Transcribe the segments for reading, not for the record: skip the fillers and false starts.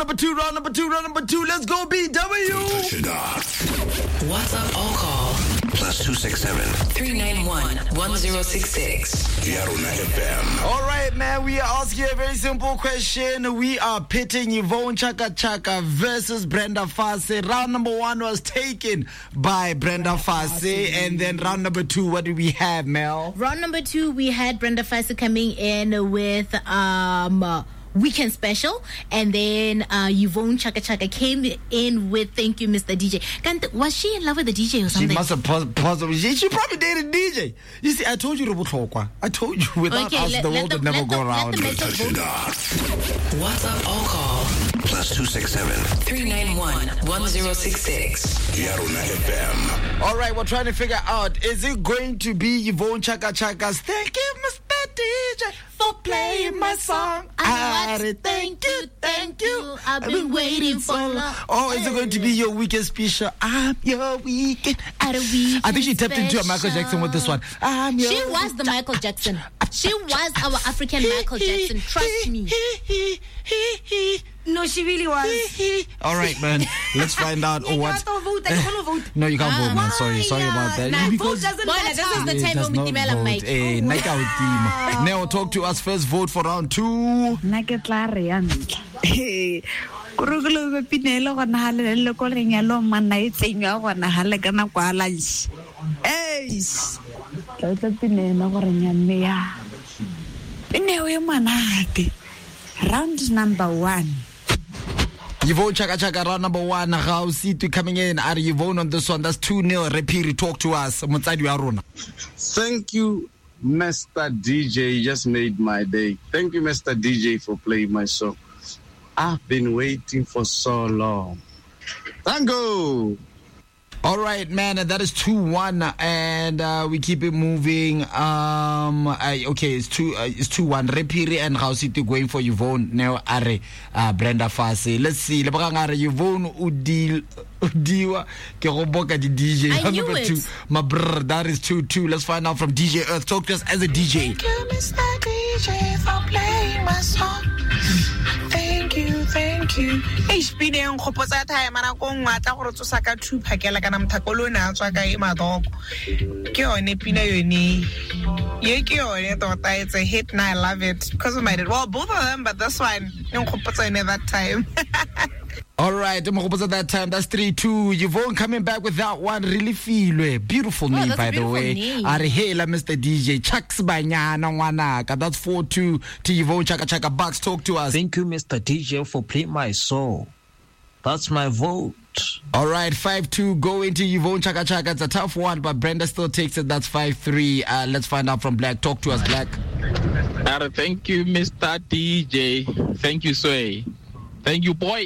number two. Let's go, BW. WhatsApp all call. +267 391 1066. Yaruna FM. All right, man, we are asking a very simple question. We are pitting Yvonne Chaka Chaka versus Brenda Fassie. Round number 1 was taken by Brenda Fassie. And then round number 2, what did we have, Mel? Round number 2, we had Brenda Fassie coming in with Weekend Special, and then Yvonne Chaka Chaka came in with Thank You, Mr. DJ. Was she in love with the DJ or something? She must have possibly. She probably dated DJ. You see, I told you, I told you, without us, the world would never go around. WhatsApp all call. +267 391 1066. Yaruna FM. All right, we're trying to figure out, is it going to be Yvonne Chaka Chaka's Thank You, Mr. DJ, for playing my song? Thank you. I've been waiting for long. Or is it going to be your weekend special? I'm your weekend. I think she tapped into a Michael Jackson with this one. She was the Michael Jackson. She was our African Michael Jackson. Trust me. No, she really was. All right, man. Let's find out what. No, you can't vote, man. Sorry about that. Vote doesn't matter. This is the time when we develop Mike. Now talk to us first. Vote for round 2. Kurugulu pinelo gona hale le ko lenyalo manna itsenyo gona hale kana kwa lunch. Ka pinelo go renya mme ya. Pineo e manate. Round number 1. Yvonne Chaka Chaka, round number 1. Gausito coming in. Are Yvonne on this one? That's 2-0. Repiri, talk to us. Motsadi wa rona. Thank you, Mr. DJ. You just made my day. Thank you, Mr. DJ, for playing my song. I've been waiting for so long. Tango! All right, man, that is 2-1, and we keep it moving. Okay, it's 2-1. Repiri and Gausito going for Yvonne. Now, are Brenda Fassie. Let's see. Yvonne Udiwa ke go boka di DJ. I knew it. 2. My brother, that is 2-2. Let's find out from DJ Earth. Talk to us as a DJ. Thank you, Mr. DJ, for playing my song. Thank you. Spine en khopotsa time ana go ngwata gore tsosa ka thupa ke la kana mthakolo na tswa ka e madoko. Ke yone pina yone. Ye ke yone tota, it's a hit and I love it because of my dad. Well, both of them, but this one en khopotsa in that time. All right, at that time, that's 3-2. Yvonne coming back with that one. Really feel beautiful name, by the way. Arihela, Mr. DJ. Chucks Banyana Wanaka. That's 4-2 to Yvonne Chaka Chaka. Bucks, talk to us. Thank you, Mr. DJ, for playing my song. That's my vote. All right, 5-2 going to Yvonne Chaka Chaka. It's a tough one, but Brenda still takes it. That's 5-3. Let's find out from Black. Talk to us, Black. Thank you, Mr. DJ. Thank you, Sway. Thank you, boy.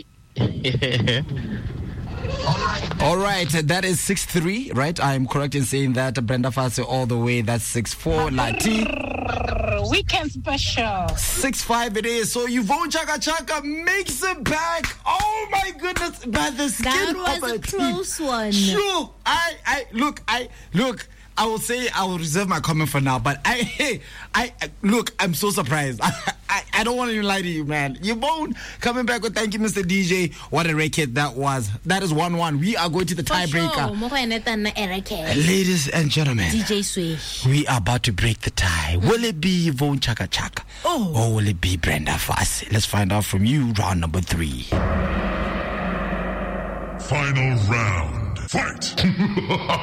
All right, that is 6-3, right? I'm correct in saying that. Brenda Fassie all the way. That's 6-4. Lati. Weekend Special. 6-5 it is. So Yvonne Chaka Chaka makes it back. Oh my goodness, by the skin that of was her a close teeth. one. Sure, I look. I will say I will reserve my comment for now, but look, I'm so surprised. I don't want to lie to you, man. Yvonne coming back with Thank You, Mr. DJ. What a record that was. That is 1-1. We are going to the tiebreaker. Sure. Ladies and gentlemen, DJ Sway. we are about to break the tie. Will it be Yvonne Chaka Chaka? Or will it be Brenda Fassie? Let's find out from you. Round number 3. Final round. Fight!